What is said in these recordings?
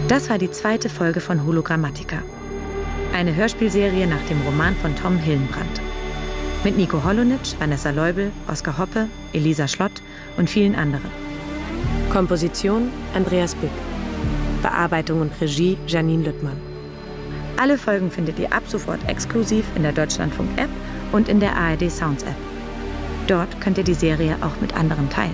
Das war die 2. Folge von Hologrammatica. Eine Hörspielserie nach dem Roman von Tom Hillenbrand. Mit Nico Holonitsch, Vanessa Leubel, Oskar Hoppe, Elisa Schlott und vielen anderen. Komposition Andreas Bück. Bearbeitung und Regie Janine Lüttmann. Alle Folgen findet ihr ab sofort exklusiv in der Deutschlandfunk-App und in der ARD Sounds-App. Dort könnt ihr die Serie auch mit anderen teilen.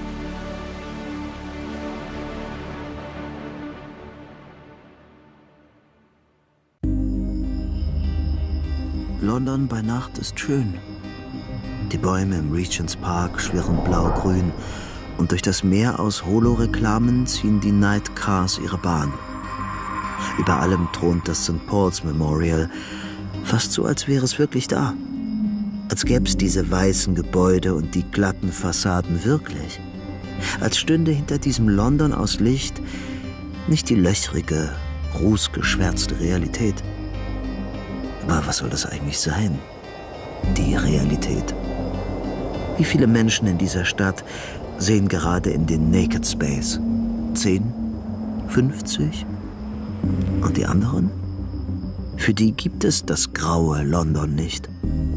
London bei Nacht ist schön. Die Bäume im Regent's Park schwirren blau-grün und durch das Meer aus Holo-Reklamen ziehen die Nightcars ihre Bahn. Über allem thront das St. Paul's Memorial, fast so, als wäre es wirklich da. Als gäbe es diese weißen Gebäude und die glatten Fassaden wirklich. Als stünde hinter diesem London aus Licht nicht die löchrige, rußgeschwärzte Realität. Aber was soll das eigentlich sein? Die Realität. Wie viele Menschen in dieser Stadt sehen gerade in den Naked Space? 10? 50? Und die anderen? Für die gibt es das graue London nicht.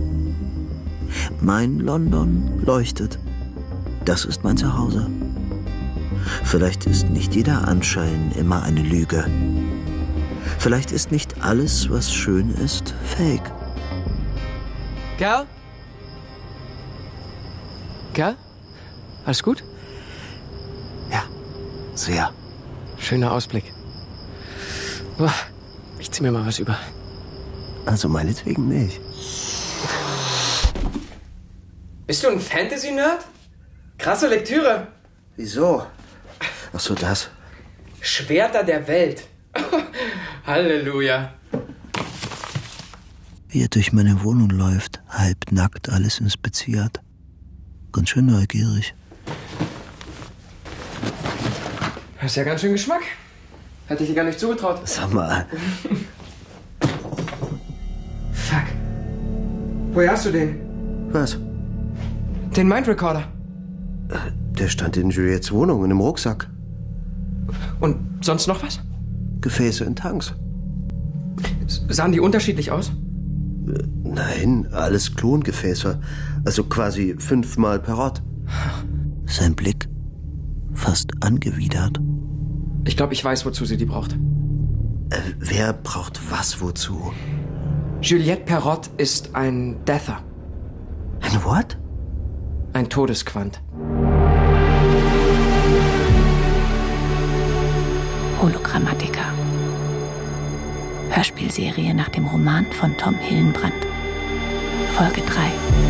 Mein London leuchtet. Das ist mein Zuhause. Vielleicht ist nicht jeder Anschein immer eine Lüge. Vielleicht ist nicht alles, was schön ist, fake. Kerl? Kerl? Alles gut? Ja, sehr. Schöner Ausblick. Boah, ich zieh mir mal was über. Also meinetwegen nicht. Bist du ein Fantasy-Nerd? Krasse Lektüre. Wieso? Ach so, das. Schwerter der Welt. Halleluja. Wie er durch meine Wohnung läuft, halbnackt, alles inspiziert. Ganz schön neugierig. Hast ja ganz schön Geschmack. Hätte ich dir gar nicht zugetraut. Sag mal. Fuck. Woher hast du den? Was? Den Mindrecorder. Der stand in Juliettes Wohnung, in einem Rucksack. Und sonst noch was? Gefäße in Tanks. Sahen die unterschiedlich aus? Nein, alles Klongefäße. Also quasi 5-mal Perrott. Sein Blick fast angewidert. Ich glaube, ich weiß, wozu sie die braucht. Wer braucht was wozu? Juliette Perrott ist ein Deather. Ein what? Ein Todesquant. Hologrammatica. Hörspielserie nach dem Roman von Tom Hillenbrand. Folge 3.